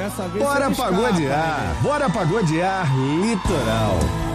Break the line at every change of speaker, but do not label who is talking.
Dessa vez
Bora
você
pagodear, bora pagodear Litoral.